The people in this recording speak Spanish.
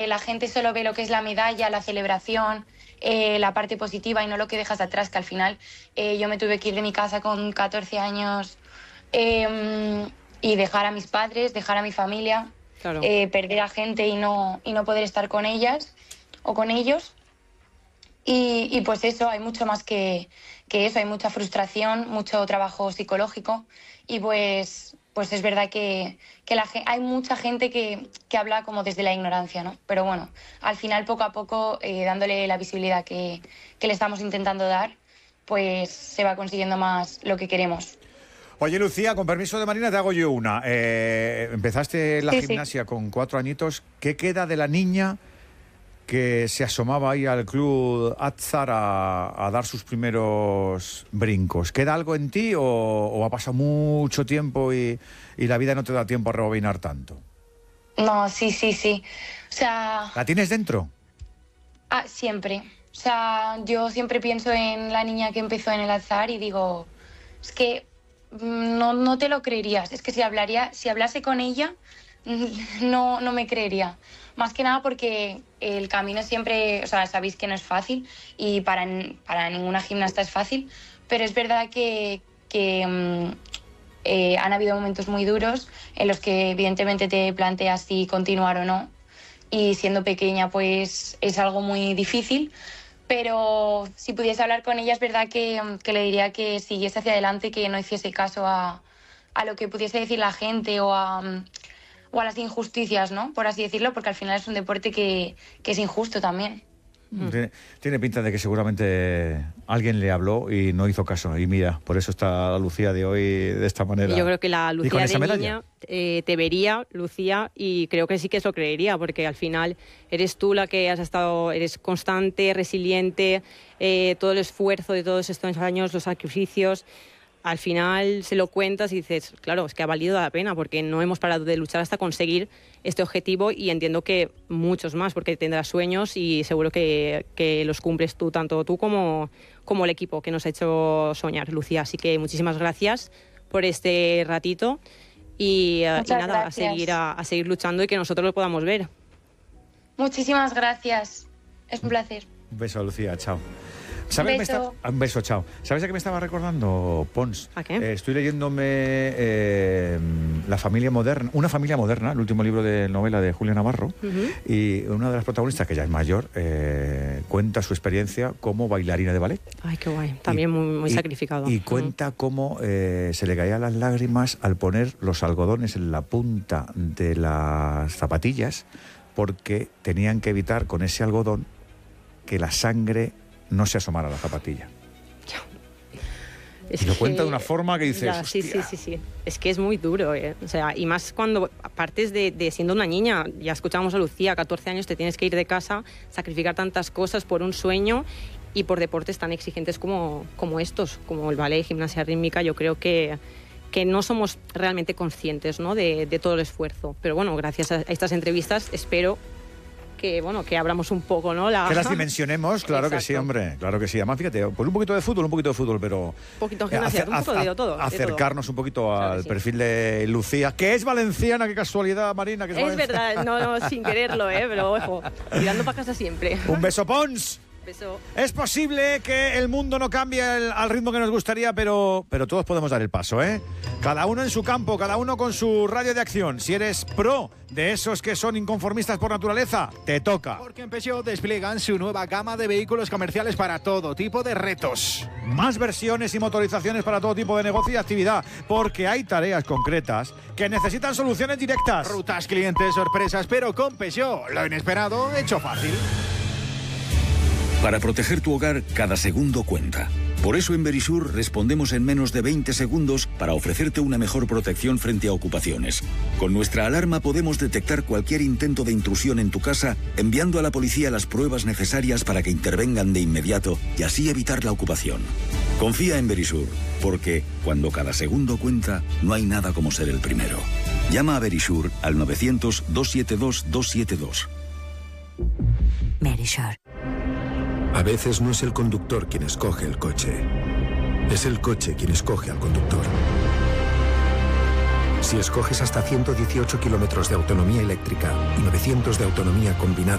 la gente solo ve lo que es la medalla, la celebración, la parte positiva y no lo que dejas atrás, que al final yo me tuve que ir de mi casa con 14 años y dejar a mis padres, dejar a mi familia, Claro. perder a gente y no poder estar con ellas o con ellos. Y pues eso, hay mucho más que eso, hay mucha frustración, mucho trabajo psicológico y pues es verdad que hay mucha gente que habla como desde la ignorancia, ¿no? Pero bueno, al final poco a poco, dándole la visibilidad que le estamos intentando dar, pues se va consiguiendo más lo que queremos. Oye, Lucía, con permiso de Marina, te hago yo una. Empezaste la gimnasia con 4 añitos. ¿Qué queda de la niña que se asomaba ahí al club Atzar a dar sus primeros brincos? ¿Queda algo en ti o ha pasado mucho tiempo y la vida no te da tiempo a rebobinar tanto? No, sí. O sea... ¿La tienes dentro? Siempre. O sea, yo siempre pienso en la niña que empezó en el Atzar y digo, es que no te lo creerías. Es que si hablase con ella, no me creería. Más que nada porque el camino siempre, o sea, sabéis que no es fácil y para ninguna gimnasta es fácil, pero es verdad que han habido momentos muy duros en los que evidentemente te planteas si continuar o no, y siendo pequeña pues es algo muy difícil, pero si pudiese hablar con ella es verdad que le diría que siguiese hacia adelante, que no hiciese caso a lo que pudiese decir la gente o a las injusticias, ¿no? Por así decirlo, porque al final es un deporte que es injusto también. Tiene pinta de que seguramente alguien le habló y no hizo caso. Y mira, por eso está la Lucía de hoy de esta manera. Yo creo que la Lucía de niña te vería, Lucía, y creo que sí que eso creería, porque al final eres tú la que eres constante, resiliente, todo el esfuerzo de todos estos años, los sacrificios. Al final se lo cuentas y dices, claro, es que ha valido la pena porque no hemos parado de luchar hasta conseguir este objetivo, y entiendo que muchos más, porque tendrás sueños y seguro que los cumples tú, tanto tú como el equipo que nos ha hecho soñar, Lucía. Así que muchísimas gracias por este ratito y nada, a seguir luchando y que nosotros lo podamos ver. Muchísimas gracias, es un placer. Un beso, Lucía, chao. ¿Sabes? Un beso, chao. ¿Sabes a qué me estaba recordando, Pons? ¿A qué? Estoy leyéndome La familia moderna, Una familia moderna, el último libro de novela de Julia Navarro, y una de las protagonistas, que ya es mayor, cuenta su experiencia como bailarina de ballet. Ay, qué guay. También muy sacrificado. Y cuenta cómo se le caían las lágrimas al poner los algodones en la punta de las zapatillas, porque tenían que evitar con ese algodón que la sangre no se asomara a la zapatilla. Y lo cuenta de una forma que dices... Sí. Es que es muy duro, ¿eh? O sea, y más cuando partes de siendo una niña. Ya escuchamos a Lucía, 14 años, te tienes que ir de casa, sacrificar tantas cosas por un sueño y por deportes tan exigentes como estos, como el ballet, gimnasia rítmica. Yo creo que no somos realmente conscientes, ¿no?, de todo el esfuerzo. Pero bueno, gracias a estas entrevistas espero que abramos un poco, ¿no? Que las dimensionemos, claro. Exacto. Que sí, hombre, claro que sí. Además, fíjate, pues un poquito de fútbol, pero... Un poquito de gimnasia, un poco de todo. Acercarnos un poquito al perfil de Lucía, que es valenciana, qué casualidad, Marina, que es verdad, no, sin quererlo, pero ojo, tirando para casa siempre. Un beso, Pons. Beso. Es posible que el mundo no cambie al ritmo que nos gustaría, pero todos podemos dar el paso, ¿eh? Cada uno en su campo, cada uno con su radio de acción. Si eres pro de esos que son inconformistas por naturaleza, te toca. Porque en Peugeot despliegan su nueva gama de vehículos comerciales para todo tipo de retos. Más versiones y motorizaciones para todo tipo de negocio y actividad, porque hay tareas concretas que necesitan soluciones directas. Rutas, clientes, sorpresas, pero con Peugeot, lo inesperado hecho fácil. Para proteger tu hogar, cada segundo cuenta. Por eso en Verisur respondemos en menos de 20 segundos para ofrecerte una mejor protección frente a ocupaciones. Con nuestra alarma podemos detectar cualquier intento de intrusión en tu casa, enviando a la policía las pruebas necesarias para que intervengan de inmediato y así evitar la ocupación. Confía en Verisur, porque cuando cada segundo cuenta, no hay nada como ser el primero. Llama a Verisur al 900-272-272. Verisur. A veces no es el conductor quien escoge el coche, es el coche quien escoge al conductor. Si escoges hasta 118 kilómetros de autonomía eléctrica y 900 de autonomía combinada,